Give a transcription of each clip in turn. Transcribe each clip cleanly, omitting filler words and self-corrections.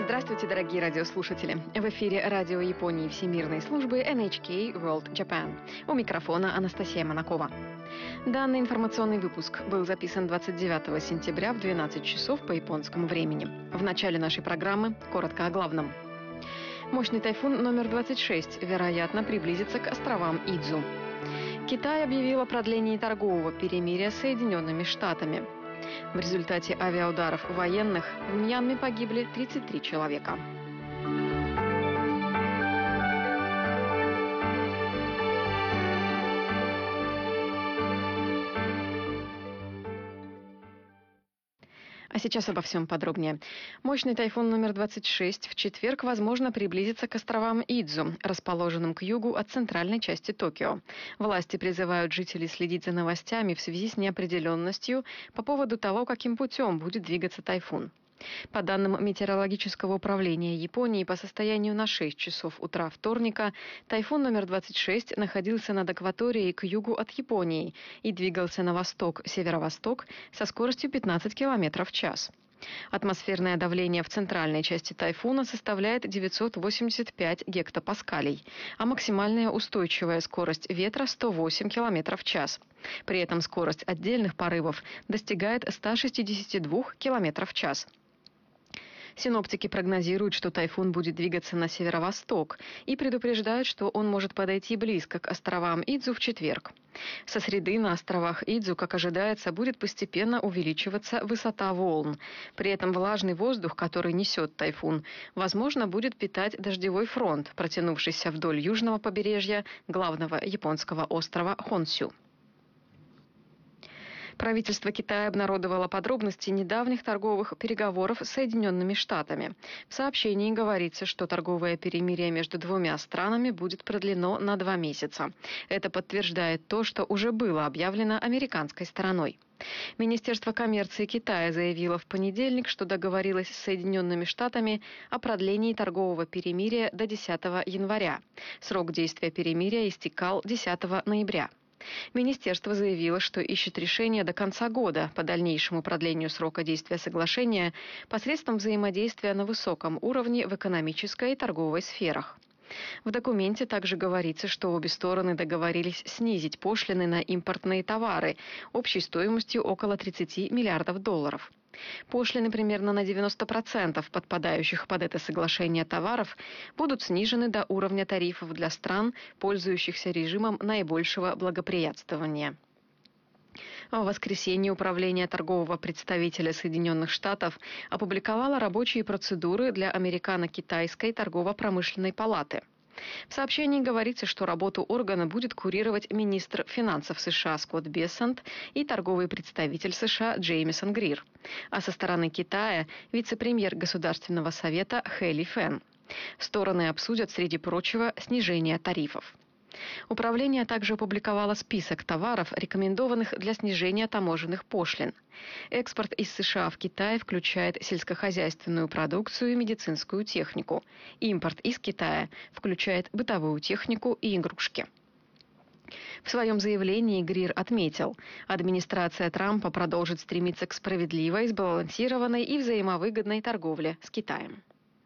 Здравствуйте, дорогие радиослушатели! В эфире радио Японии Всемирной службы NHK World Japan. У микрофона Анастасия Монакова. Данный информационный выпуск был записан 29 сентября в 12 часов по японскому времени. В начале нашей программы коротко о главном. Мощный тайфун номер 26, вероятно, приблизится к островам Идзу. Китай объявил о продлении торгового перемирия с Соединенными Штатами. В результате авиаударов военных в Мьянме погибли 33 человека. А сейчас обо всем подробнее. Мощный тайфун номер 26 в четверг, возможно, приблизится к островам Идзу, расположенным к югу от центральной части Токио. Власти призывают жителей следить за новостями в связи с неопределенностью по поводу того, каким путем будет двигаться тайфун. По данным Метеорологического управления Японии, по состоянию на 6 часов утра вторника, тайфун номер 26 находился над акваторией к югу от Японии и двигался на восток-северо-восток со скоростью 15 км в час. Атмосферное давление в центральной части тайфуна составляет 985 гектопаскалей, а максимальная устойчивая скорость ветра 108 км в час. При этом скорость отдельных порывов достигает 162 км в час. Синоптики прогнозируют, что тайфун будет двигаться на северо-восток и предупреждают, что он может подойти близко к островам Идзу в четверг. Со среды на островах Идзу, как ожидается, будет постепенно увеличиваться высота волн. При этом влажный воздух, который несет тайфун, возможно, будет питать дождевой фронт, протянувшийся вдоль южного побережья главного японского острова Хонсю. Правительство Китая обнародовало подробности недавних торговых переговоров с Соединенными Штатами. В сообщении говорится, что торговое перемирие между двумя странами будет продлено на 2 месяца. Это подтверждает то, что уже было объявлено американской стороной. Министерство коммерции Китая заявило в понедельник, что договорилось с Соединенными Штатами о продлении торгового перемирия до 10 января. Срок действия перемирия истекал 10 ноября. Министерство заявило, что ищет решение до конца года по дальнейшему продлению срока действия соглашения посредством взаимодействия на высоком уровне в экономической и торговой сферах. В документе также говорится, что обе стороны договорились снизить пошлины на импортные товары общей стоимостью около 30 миллиардов долларов. Пошлины примерно на 90% подпадающих под это соглашение товаров будут снижены до уровня тарифов для стран, пользующихся режимом наибольшего благоприятствования. В воскресенье Управление торгового представителя Соединенных Штатов опубликовало рабочие процедуры для Американо-Китайской торгово-промышленной палаты. В сообщении говорится, что работу органа будет курировать министр финансов США Скотт Бессент и торговый представитель США Джеймисон Грир, а со стороны Китая вице-премьер Государственного совета Хэлли Фэн. Стороны обсудят, среди прочего, снижение тарифов. Управление также опубликовало список товаров, рекомендованных для снижения таможенных пошлин. Экспорт из США в Китай включает сельскохозяйственную продукцию и медицинскую технику. Импорт из Китая включает бытовую технику и игрушки. В своем заявлении Грир отметил, администрация Трампа продолжит стремиться к справедливой, сбалансированной и взаимовыгодной торговле с Китаем.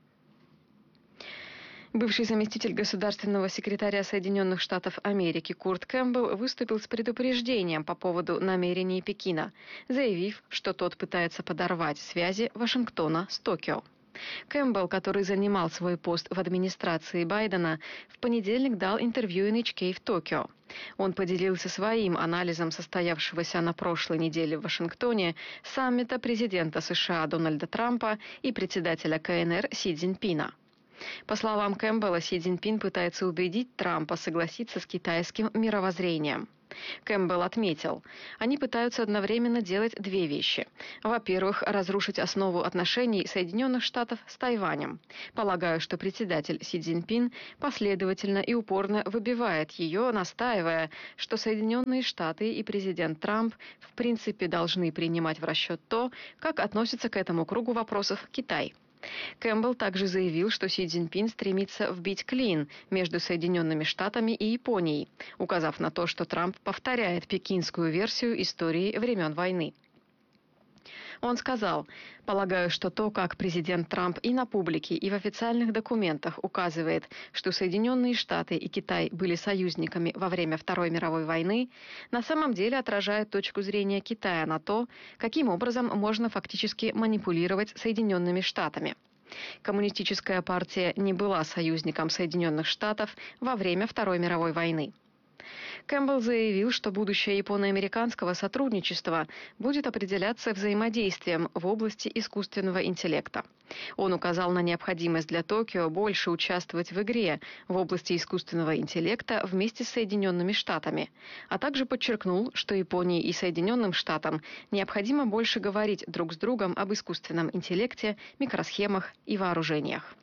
Бывший заместитель государственного секретаря Соединенных Штатов Америки Курт Кэмпбелл выступил с предупреждением по поводу намерений Пекина, заявив, что тот пытается подорвать связи Вашингтона с Токио. Кэмпбелл, который занимал свой пост в администрации Байдена, в понедельник дал интервью NHK в Токио. Он поделился своим анализом состоявшегося на прошлой неделе в Вашингтоне саммита президента США Дональда Трампа и председателя КНР Си Цзиньпина. По словам Кэмпбелла, Си Цзиньпин пытается убедить Трампа согласиться с китайским мировоззрением. Кэмпбелл отметил, они пытаются одновременно делать 2 вещи. Во-первых, разрушить основу отношений Соединенных Штатов с Тайванем. Полагаю, что председатель Си Цзиньпин последовательно и упорно выбивает ее, настаивая, что Соединенные Штаты и президент Трамп в принципе должны принимать в расчет то, как относится к этому кругу вопросов Китай. Кэмпбелл также заявил, что Си Цзиньпин стремится вбить клин между Соединенными Штатами и Японией, указав на то, что Трамп повторяет пекинскую версию истории времен войны. Он сказал: «Полагаю, что то, как президент Трамп и на публике, и в официальных документах указывает, что Соединенные Штаты и Китай были союзниками во время Второй мировой войны, на самом деле отражает точку зрения Китая на то, каким образом можно фактически манипулировать Соединенными Штатами. Коммунистическая партия не была союзником Соединенных Штатов во время Второй мировой войны». Кэмпбелл заявил, что будущее японо-американского сотрудничества будет определяться взаимодействием в области искусственного интеллекта. Он указал на необходимость для Токио больше участвовать в игре в области искусственного интеллекта вместе с Соединенными Штатами, а также подчеркнул, что Японии и Соединенным Штатам необходимо больше говорить друг с другом об искусственном интеллекте, микросхемах и вооружениях.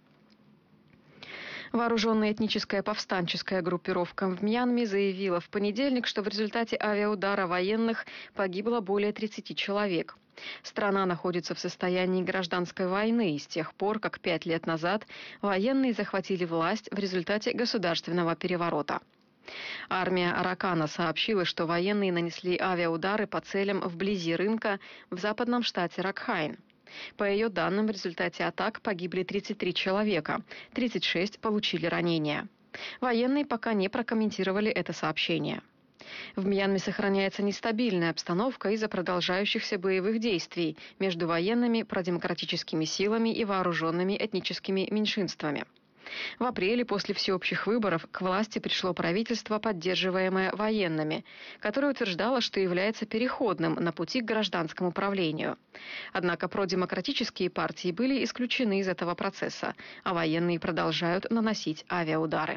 Вооруженная этническая повстанческая группировка в Мьянме заявила в понедельник, что в результате авиаудара военных погибло более 30 человек. Страна находится в состоянии гражданской войны с тех пор, как 5 лет назад военные захватили власть в результате государственного переворота. Армия Аракана сообщила, что военные нанесли авиаудары по целям вблизи рынка в западном штате Ракхайн. По ее данным, в результате атак погибли 33 человека, 36 получили ранения. Военные пока не прокомментировали это сообщение. В Мьянме сохраняется нестабильная обстановка из-за продолжающихся боевых действий между военными продемократическими силами и вооруженными этническими меньшинствами. В апреле после всеобщих выборов к власти пришло правительство, поддерживаемое военными, которое утверждало, что является переходным на пути к гражданскому правлению. Однако продемократические партии были исключены из этого процесса, а военные продолжают наносить авиаудары.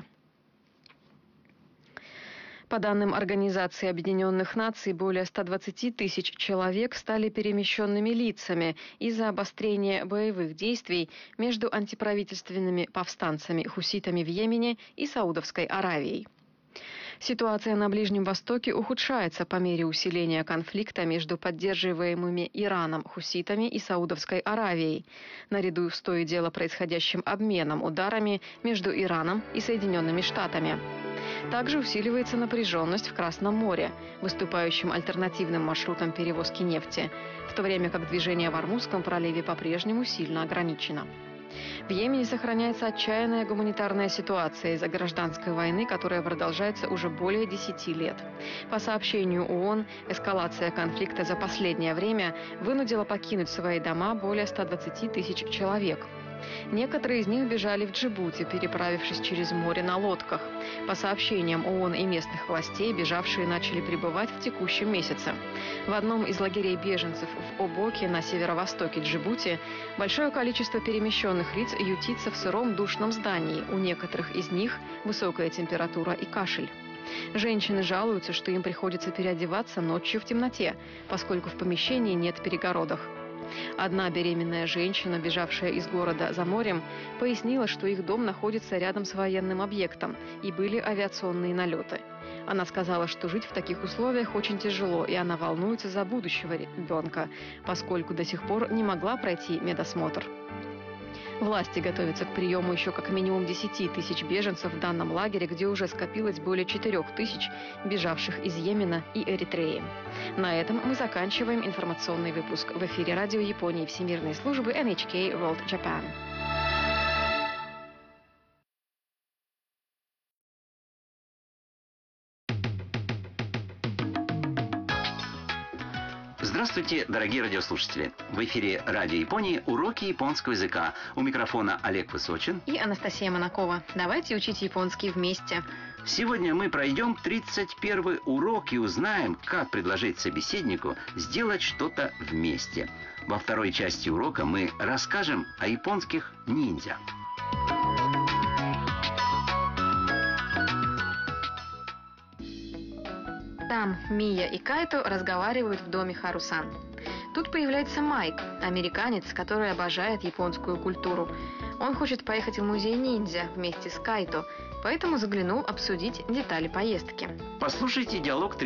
По данным Организации Объединенных Наций, более 120 тысяч человек стали перемещенными лицами из-за обострения боевых действий между антиправительственными повстанцами-хуситами в Йемене и Саудовской Аравией. Ситуация на Ближнем Востоке ухудшается по мере усиления конфликта между поддерживаемыми Ираном хуситами и Саудовской Аравией, наряду с то и дело происходящим обменом ударами между Ираном и Соединенными Штатами. Также усиливается напряженность в Красном море, выступающим альтернативным маршрутом перевозки нефти, в то время как движение в Ормузском проливе по-прежнему сильно ограничено. В Йемене сохраняется отчаянная гуманитарная ситуация из-за гражданской войны, которая продолжается уже более 10 лет. По сообщению ООН, эскалация конфликта за последнее время вынудила покинуть свои дома более 120 тысяч человек. Некоторые из них бежали в Джибути, переправившись через море на лодках. По сообщениям ООН и местных властей, бежавшие начали прибывать в текущем месяце. В одном из лагерей беженцев в Обоке на северо-востоке Джибути большое количество перемещенных лиц ютится в сыром душном здании. У некоторых из них высокая температура и кашель. Женщины жалуются, что им приходится переодеваться ночью в темноте, поскольку в помещении нет перегородок. Одна беременная женщина, бежавшая из города за морем, пояснила, что их дом находится рядом с военным объектом и были авиационные налеты. Она сказала, что жить в таких условиях очень тяжело, и она волнуется за будущего ребенка, поскольку до сих пор не могла пройти медосмотр. Власти готовятся к приему еще как минимум 10 тысяч беженцев в данном лагере, где уже скопилось более 4 тысяч бежавших из Йемена и Эритреи. На этом мы заканчиваем информационный выпуск. В эфире радио Японии Всемирной службы NHK World Japan. Здравствуйте, дорогие радиослушатели! В эфире радио Японии «Уроки японского языка». У микрофона Олег Высочин и Анастасия Монакова. Давайте учить японский вместе. Сегодня мы пройдем 31-й урок и узнаем, как предложить собеседнику сделать что-то вместе. Во второй части урока мы расскажем о японских ниндзя. Там Мия и Кайто разговаривают в доме Харусан. Тут появляется Майк, американец, который обожает японскую культуру. Он хочет поехать в музей ниндзя вместе с Кайто, поэтому заглянул обсудить детали поездки. Послушайте диалог